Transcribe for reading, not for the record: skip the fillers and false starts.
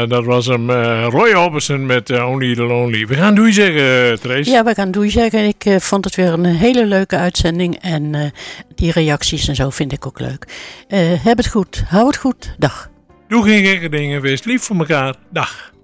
dat was hem Roy Orbison met Only the Lonely. We gaan doei zeggen, Trace. Ja, we gaan doei zeggen. Ik vond het weer een hele leuke uitzending. En die reacties en zo vind ik ook leuk. Heb het goed. Hou het goed. Dag. Doe geen gekke dingen. Wees lief voor elkaar. Dag.